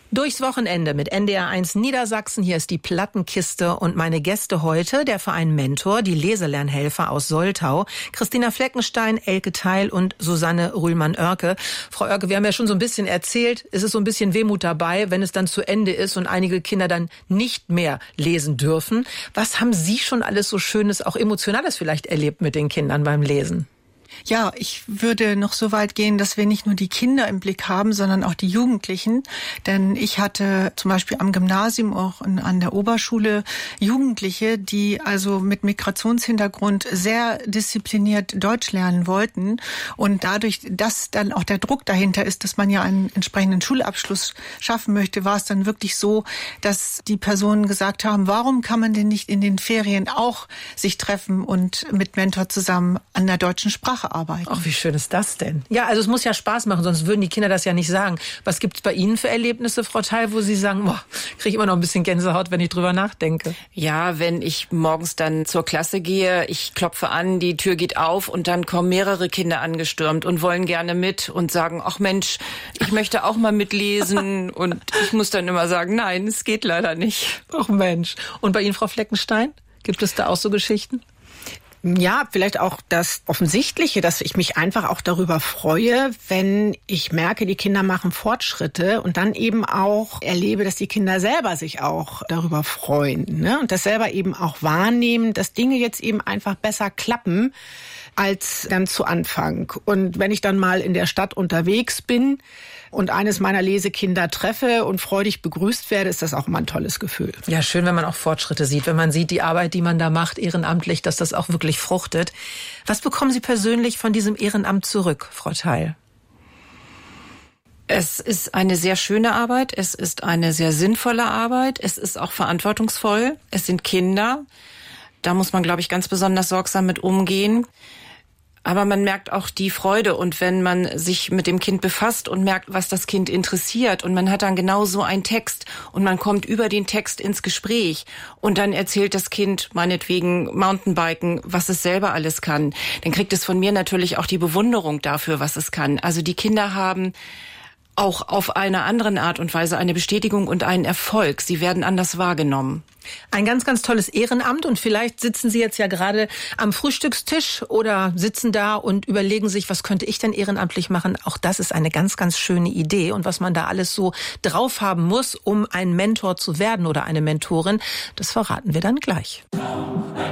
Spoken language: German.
Durchs Wochenende mit NDR1 Niedersachsen. Hier ist die Plattenkiste und meine Gäste heute, der Verein Mentor, die Leselernhelfer aus Soltau, Christina Fleckenstein, Elke Theil und Susanne Rühlmann-Oerke. Frau Oerke, wir haben ja schon so ein bisschen erzählt, es ist so ein bisschen Wehmut dabei, wenn es dann zu Ende ist und einige Kinder dann nicht mehr lesen dürfen. Was haben Sie schon alles so Schönes, auch Emotionales vielleicht erlebt mit den Kindern beim Lesen? Ja, ich würde noch so weit gehen, dass wir nicht nur die Kinder im Blick haben, sondern auch die Jugendlichen. Denn ich hatte zum Beispiel am Gymnasium, auch an der Oberschule, Jugendliche, die also mit Migrationshintergrund sehr diszipliniert Deutsch lernen wollten. Und dadurch, dass dann auch der Druck dahinter ist, dass man ja einen entsprechenden Schulabschluss schaffen möchte, war es dann wirklich so, dass die Personen gesagt haben, warum kann man denn nicht in den Ferien auch sich treffen und mit Mentor zusammen an der deutschen Sprache arbeiten. Ach, wie schön ist das denn? Ja, also es muss ja Spaß machen, sonst würden die Kinder das ja nicht sagen. Was gibt's bei Ihnen für Erlebnisse, Frau Theil, wo Sie sagen, boah, kriege ich immer noch ein bisschen Gänsehaut, wenn ich drüber nachdenke? Ja, wenn ich morgens dann zur Klasse gehe, ich klopfe an, die Tür geht auf und dann kommen mehrere Kinder angestürmt und wollen gerne mit und sagen, ach Mensch, ich möchte auch mal mitlesen. Und ich muss dann immer sagen, nein, es geht leider nicht. Ach Mensch. Und bei Ihnen, Frau Fleckenstein, gibt es da auch so Geschichten? Ja, vielleicht auch das Offensichtliche, dass ich mich einfach auch darüber freue, wenn ich merke, die Kinder machen Fortschritte und dann eben auch erlebe, dass die Kinder selber sich auch darüber freuen, ne? Und das selber eben auch wahrnehmen, dass Dinge jetzt eben einfach besser klappen als dann zu Anfang. Und wenn ich dann mal in der Stadt unterwegs bin und eines meiner Lesekinder treffe und freudig begrüßt werde, ist das auch immer ein tolles Gefühl. Ja, schön, wenn man auch Fortschritte sieht, wenn man sieht, die Arbeit, die man da macht, ehrenamtlich, dass das auch wirklich fruchtet. Was bekommen Sie persönlich von diesem Ehrenamt zurück, Frau Theil? Es ist eine sehr schöne Arbeit, es ist eine sehr sinnvolle Arbeit, es ist auch verantwortungsvoll, es sind Kinder. Da muss man, glaube ich, ganz besonders sorgsam mit umgehen. Aber man merkt auch die Freude und wenn man sich mit dem Kind befasst und merkt, was das Kind interessiert und man hat dann genau so einen Text und man kommt über den Text ins Gespräch und dann erzählt das Kind meinetwegen Mountainbiken, was es selber alles kann, dann kriegt es von mir natürlich auch die Bewunderung dafür, was es kann. Also die Kinder haben auch auf einer anderen Art und Weise eine Bestätigung und einen Erfolg. Sie werden anders wahrgenommen. Ein ganz, ganz tolles Ehrenamt und vielleicht sitzen Sie jetzt ja gerade am Frühstückstisch oder sitzen da und überlegen sich, was könnte ich denn ehrenamtlich machen? Auch das ist eine ganz, ganz schöne Idee und was man da alles so drauf haben muss, um ein Mentor zu werden oder eine Mentorin, das verraten wir dann gleich.